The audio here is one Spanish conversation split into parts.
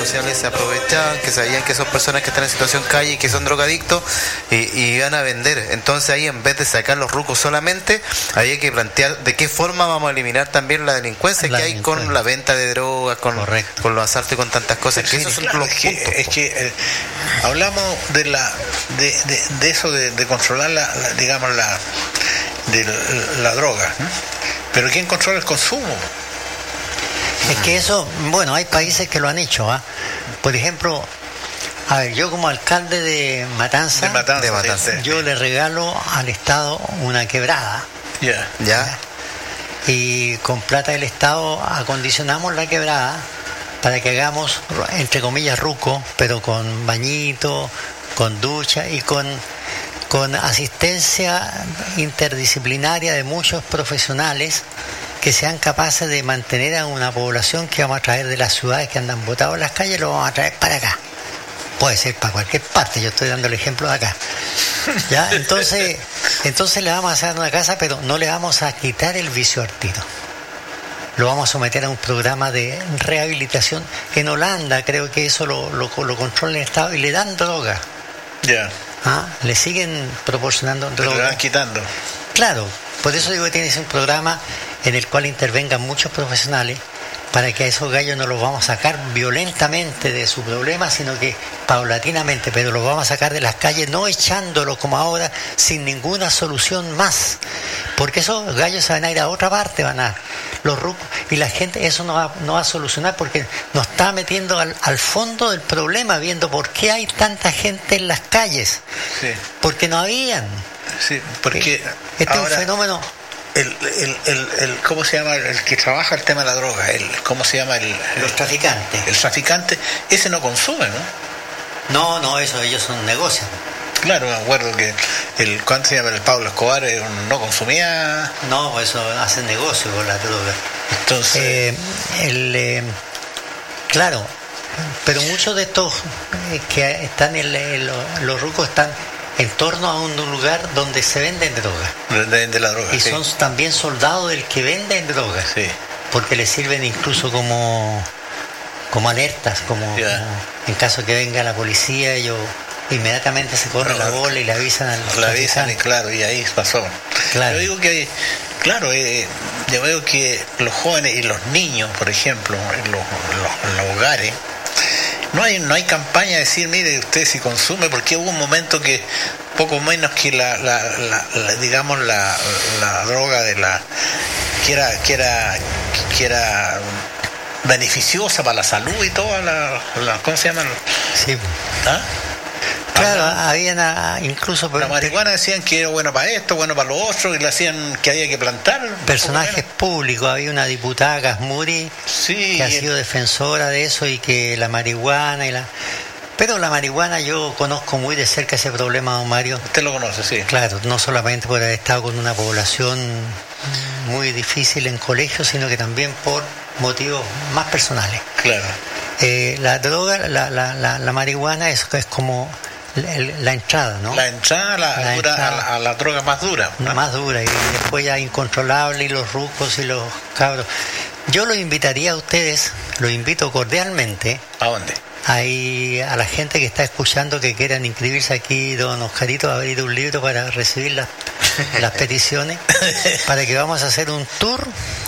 sociales se aprovechaban, que sabían que son personas que están en situación calle y que son drogadictos y iban a vender. Entonces ahí, en vez de sacar los rucos solamente, había que plantear de qué forma vamos a eliminar también la delincuencia que hay con la venta de drogas, con los asaltos y con tantas cosas. Que esos son los puntos. Es que hablamos de eso de controlar digamos la droga, ¿no? Pero ¿quién controla el consumo? Es que eso, bueno, hay países que lo han hecho, ¿ah? Por ejemplo, a ver, yo como alcalde de Matanza, yo le regalo al Estado una quebrada. Ya. Y con plata del Estado acondicionamos la quebrada para que hagamos, entre comillas, ruco, pero con bañito, con ducha y con asistencia interdisciplinaria de muchos profesionales que sean capaces de mantener a una población que vamos a traer de las ciudades que andan botados en las calles, lo vamos a traer para acá. Puede ser para cualquier parte, yo estoy dando el ejemplo de acá. ¿Ya? Entonces le vamos a hacer una casa, pero no le vamos a quitar el vicio al tiro. Lo vamos a someter a un programa de rehabilitación. En Holanda creo que eso lo controla el Estado y le dan droga. Le siguen proporcionando droga. Pero le van quitando. Claro, por eso digo que tiene que ser un programa en el cual intervengan muchos profesionales para que a esos gallos no los vamos a sacar violentamente de su problema, sino que paulatinamente, pero los vamos a sacar de las calles, no echándolos como ahora, sin ninguna solución más. Porque esos gallos se van a ir a otra parte, los rucos, y la gente, eso no va a solucionar porque nos está metiendo al fondo del problema, viendo por qué hay tanta gente en las calles. Sí. Porque no habían. Sí, porque este es un fenómeno. ¿Cómo se llama el que trabaja el tema de la droga? ¿Cómo se llama? Los traficantes. El traficante, ese no consume, ¿no? No, eso ellos son negocios. Claro, me acuerdo que ¿cuánto se llama? El Pablo Escobar no consumía. No, eso hacen negocio con la droga. Entonces. Claro, pero muchos de estos que están los rucos están en torno a un lugar donde se venden droga. Vende la droga. Y son también soldados del que venden droga. Sí. Porque les sirven incluso como alertas, como en caso que venga la policía, ellos inmediatamente se corren la bola y le avisan al Le avisan, y claro, y ahí pasó. Claro. Yo digo que yo veo que los jóvenes y los niños, por ejemplo, en los hogares, no hay campaña de decir, mire, usted si consume, porque hubo un momento que poco menos que la droga que era beneficiosa para la salud y toda ¿cómo se llama? Sí. Claro, habían incluso... La marihuana decían que era bueno para esto, bueno para lo otro, y le hacían que había que plantar. Personajes públicos, había una diputada, Gasmuri, que ha sido defensora de eso y que la marihuana Pero la marihuana yo conozco muy de cerca ese problema, don Mario. Usted lo conoce, sí. Claro, no solamente por haber estado con una población muy difícil en colegios, sino que también por motivos más personales. Claro. La droga, la marihuana es como la entrada, ¿no? La entrada a la droga más dura. ¿no? Más dura, y después ya incontrolable, y los rucos y los cabros. Yo los invitaría a ustedes, los invito cordialmente. ¿A dónde? Ahí a la gente que está escuchando, que quieran inscribirse aquí, don Oscarito ha abierto un libro para recibir las peticiones, para que vamos a hacer un tour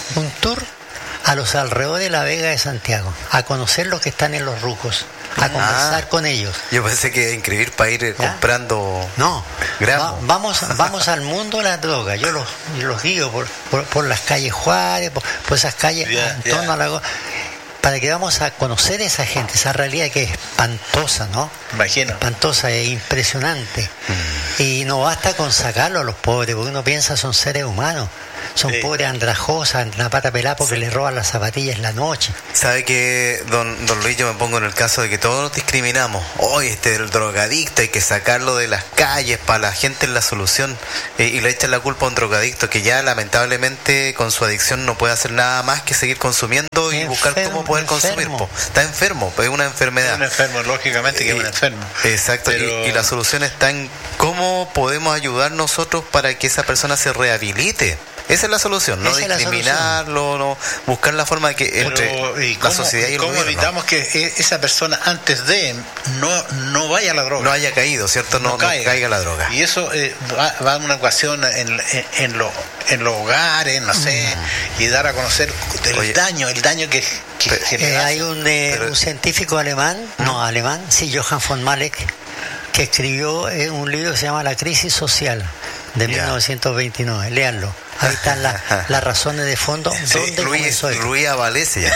a los alrededores de la Vega de Santiago, a conocer los que están en los rucos, a conversar con ellos. Yo pensé que inscribir para ir comprando. No, vamos al mundo de la droga. Yo los guío por las calles Juárez, por esas calles en torno a la... para que vamos a conocer esa gente, esa realidad que es espantosa, ¿no? Imagino. Espantosa e impresionante. Y no basta con sacarlo a los pobres, porque uno piensa son seres humanos. Son pobres andrajosas, la pata pelada porque le roban las zapatillas en la noche. ¿Sabe que, don Luis, yo me pongo en el caso de que todos nos discriminamos? Hoy el drogadicto hay que sacarlo de las calles, para la gente es la solución. Y le echan la culpa a un drogadicto que ya lamentablemente con su adicción no puede hacer nada más que seguir consumiendo y buscar cómo poder consumir. Está enfermo, es una enfermedad. Es un enfermo, lógicamente que es un enfermo. Exacto, pero... y la solución está en cómo podemos ayudar nosotros para que esa persona se rehabilite. Esa es la solución, no discriminarlo, no buscar la forma de que entre la sociedad y el gobierno. ¿Cómo evitamos que esa persona antes de no vaya a la droga? No haya caído, ¿cierto? No caiga la droga. Y eso va a una ocasión en los hogares, no sé, y dar a conocer el daño que hay un científico alemán, Johann von Malek, que escribió un libro que se llama La crisis social, de 1929. Léanlo. Ahí están las razones de fondo. Luis Avalesia.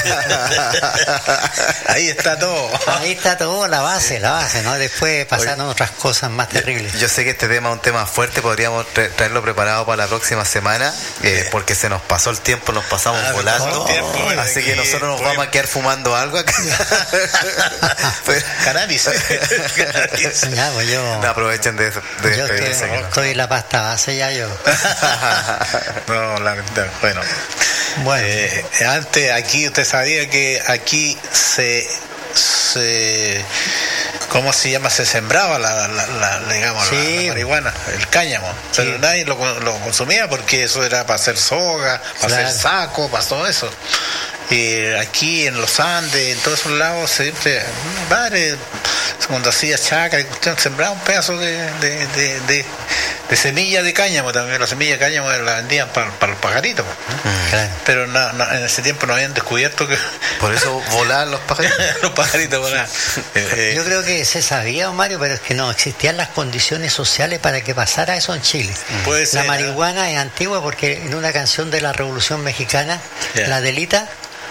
Ahí está todo. Ahí está todo, la base, ¿no? Después pasaron otras cosas más terribles. Yo sé que este tema es un tema fuerte, podríamos traerlo preparado para la próxima semana, porque se nos pasó el tiempo, nos pasamos volando. Así que nosotros nos vamos a quedar fumando algo acá. Cannabis. Ya, pues yo aprovechen de yo estoy en la pasta base ya yo. No, bueno. Antes aquí usted sabía que aquí se ¿cómo se llama? Se sembraba la marihuana, el cáñamo, pero nadie lo consumía porque eso era para hacer soga, para hacer saco, para todo eso. Y aquí en los Andes, en todos esos lados, siempre, padre, cuando hacía chacra, usted sembraba un pedazo de semilla de cáñamo también. La semilla de cáñamo la vendían para los pajaritos. Claro. Pero en ese tiempo no habían descubierto que... Por eso volaban los pajaritos. Los pajaritos volaban. Yo creo que se sabía, Mario, pero es que no existían las condiciones sociales para que pasara eso en Chile. Puede ser, la marihuana es antigua porque en una canción de la Revolución Mexicana, la Delita,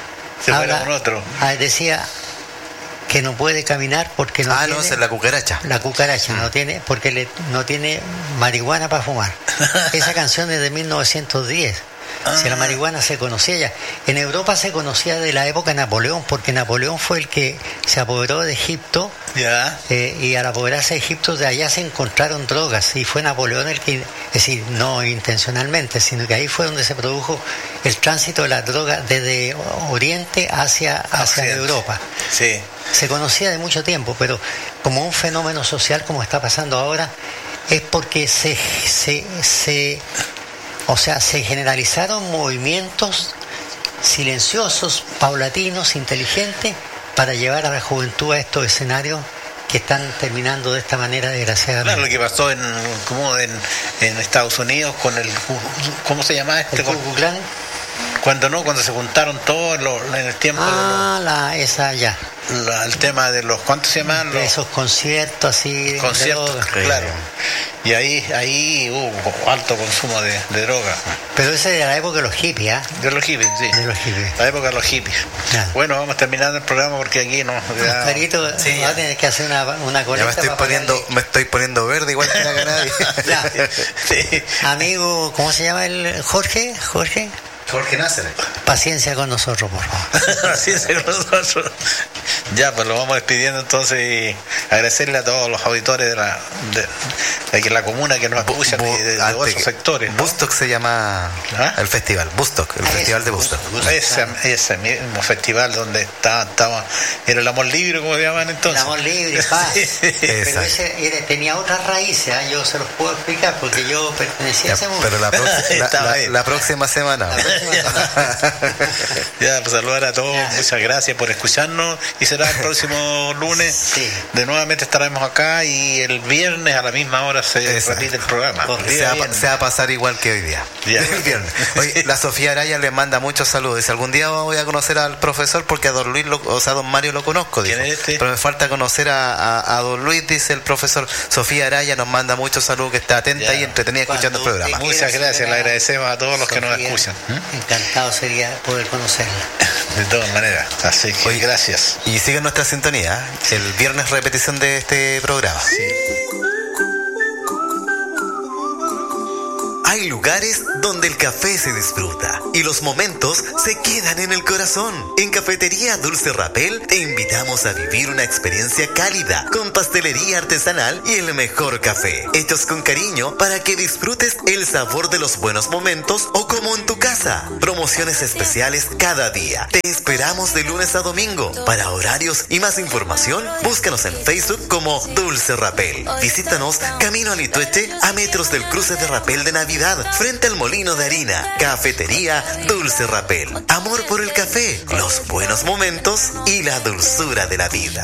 decía que no puede caminar porque no tiene... no, esa es la cucaracha. La cucaracha no tiene, porque no tiene marihuana para fumar. Esa canción es de 1910. Si la marihuana se conocía ya. En Europa se conocía de la época de Napoleón, porque Napoleón fue el que se apoderó de Egipto. Y al apoderarse de Egipto, de allá se encontraron drogas, y fue Napoleón el que, es decir, no intencionalmente, sino que ahí fue donde se produjo el tránsito de la droga desde Oriente hacia Europa. Sí. Se conocía de mucho tiempo, pero como un fenómeno social como está pasando ahora, es porque se generalizaron movimientos silenciosos, paulatinos, inteligentes, para llevar a la juventud a estos escenarios que están terminando de esta manera, desgraciadamente. Claro, lo que pasó en Estados Unidos con el... ¿Cómo se llama este? ¿El Ku Klux Klan? Cuando se juntaron todos en el tiempo... el tema de los... ¿Cuántos se llaman? Esos conciertos así... Conciertos, claro. Y ahí hubo alto consumo de droga. Pero ese de la época de los hippies, ¿ah? De los hippies, sí. De los hippies. La época de los hippies. Ya. Bueno, vamos terminando el programa porque aquí no... Carito, va a tener que hacer una colecta. Ya me estoy poniendo verde igual que la Cannabis. Sí. Amigo, ¿cómo se llama el Jorge? Jorge Nácer. Paciencia con nosotros, por favor. Paciencia con nosotros. Ya, pues lo vamos despidiendo entonces y agradecerle a todos los auditores de la comuna que nos escuchan de todos esos sectores, ¿no? Bustock se llama el festival, Festival de Bustock. Ese mismo festival donde estaba era el amor libre, como se llaman entonces. El amor libre, paz. Pero ese tenía otras raíces, yo se los puedo explicar porque yo pertenecía a ese mundo. Pero la próxima semana. Ya, pues saludar a todos, muchas gracias por escucharnos y será el próximo lunes. Sí. De nuevamente estaremos acá y el viernes a la misma hora se repite el programa. Se va a pasar igual que hoy día. El viernes. Oye, la Sofía Araya le manda muchos saludos. Dice, algún día voy a conocer al profesor porque a don Luis, a don Mario lo conozco. Dijo. ¿Quién es este? Pero me falta conocer a don Luis, dice el profesor. Sofía Araya nos manda muchos saludos, que está atenta y entretenida escuchando el programa. Muchas gracias, le agradecemos a todos los que nos escuchan. Encantado sería poder conocerla. De todas maneras, así que gracias. Y sigue nuestra sintonía, el viernes repetición de este programa. Sí. Hay lugares donde el café se disfruta y los momentos se quedan en el corazón. En Cafetería Dulce Rapel te invitamos a vivir una experiencia cálida con pastelería artesanal y el mejor café, hechos con cariño para que disfrutes el sabor de los buenos momentos o como en tu casa. Promociones especiales cada día. Te esperamos de lunes a domingo. Para horarios y más información, búscanos en Facebook como Dulce Rapel. Visítanos Camino a Litueche, a metros del cruce de Rapel de Navidad. tranquilidad frente al molino de harina. Cafetería Dulce Rapel. Amor por el café, los buenos momentos y la dulzura de la vida.